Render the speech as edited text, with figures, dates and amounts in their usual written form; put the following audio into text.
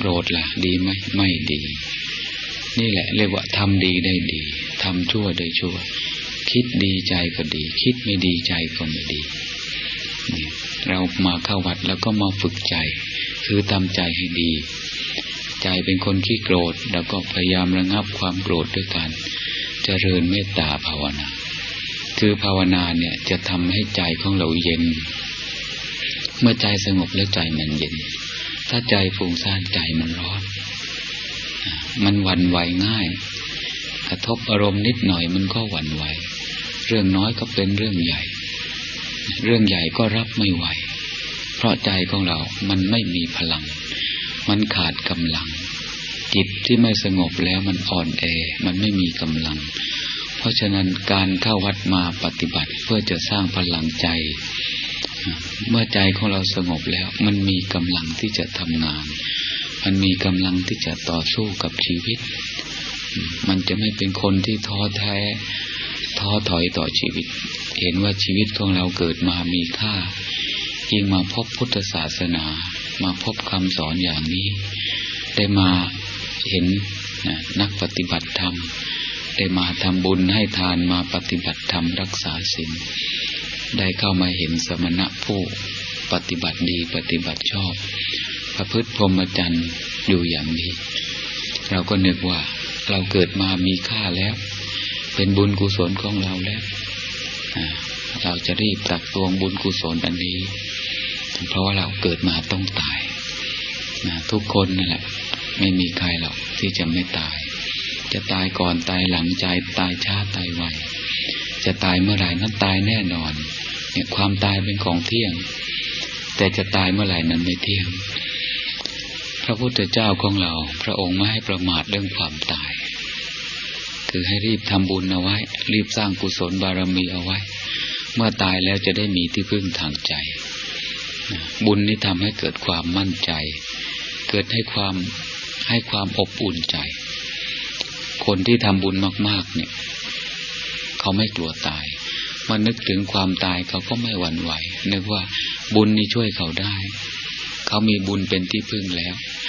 รธล่ะดีไหมไม่ดีนี่แหละเรียกว่าทำดีได้ดีทำชั่วได้ชั่วคิดดีใจก็ดีคิดไม่ดีใจก็ไม่ดีเรามาเข้าวัดแล้วก็มาฝึกใจคือทำใจให้ดีใจเป็นคนขี้โกรธแล้วก็พยายามระงับความโกรธด้วยการเจริญเมตตาภาวนาคือภาวนาเนี่ยจะทำให้ใจของเราเย็นเมื่อใจสงบแล้วใจมันเย็นถ้าใจฟุ้งซ่านใจมันร้อนมันหวั่นไหวง่ายกระทบอารมณ์นิดหน่อยมันก็หวั่นไหวเรื่องน้อยก็เป็นเรื่องใหญ่เรื่องใหญ่ก็รับไม่ไหวเพราะใจของเรามันไม่มีพลังมันขาดกำลังจิตที่ไม่สงบแล้วมันอ่อนแอมันไม่มีกำลังเพราะฉะนั้นการเข้าวัดมาปฏิบัติเพื่อจะสร้างพลังใจเมื่อใจของเราสงบแล้วมันมีกำลังที่จะทำงานมันมีกำลังที่จะต่อสู้กับชีวิตมันจะไม่เป็นคนที่ท้อแท้ท้อถอยต่อชีวิตเห็นว่าชีวิตของเราเกิดมามีค่ายิ่งมาพบพุทธศาสนามาพบคำสอนอย่างนี้ได้มาเห็นนักปฏิบัติธรรมได้มาทำบุญให้ทานมาปฏิบัติธรรมรักษาศีลได้เข้ามาเห็นสมณะผู้ปฏิบัติดีปฏิบัติชอบประพฤติพรหมจรรย์อยู่อย่างนี้เราก็นึกว่าเราเกิดมามีค่าแล้วเป็นบุญกุศลของเราแล้วเราจะรีบตักตวงบุญกุศลอันนี้เพราะว่าเราเกิดมาต้องตายทุกคนนั่นแหละไม่มีใครหรอกที่จะไม่ตายจะตายก่อนตายหลังใจตายช้าตายไวจะตายเมื่อไหร่นั้นตายแน่นอนเนี่ยความตายเป็นของเที่ยงแต่จะตายเมื่อไหร่นั้นไม่เที่ยงพระพุทธเจ้าของเราพระองค์ไม่ให้ประมาทเรื่องความตายคือให้รีบทำบุญเอาไว้รีบสร้างกุศลบารมีเอาไว้เมื่อตายแล้วจะได้มีที่พึ่งทางใจบุญนี้ทำให้เกิดความมั่นใจเกิดให้ความอบอุ่นใจคนที่ทำบุญมากๆเนี่ยเขาไม่กลัวตายมานึกถึงความตายเขาก็ไม่หวั่นไหวนึกว่าบุญนี้ช่วยเขาได้เขามีบุญเป็นที่พึ่งแล้ว